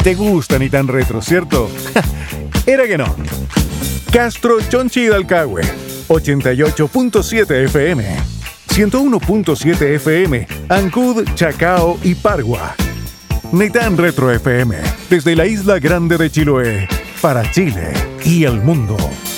¿Te gusta ni tan retro, cierto? Era que no. Castro Chonchi Dalcahue, 88.7 FM, 101.7 FM, Ancud, Chacao y Pargua. Ni tan retro FM, desde la isla grande de Chiloé, para Chile y el mundo.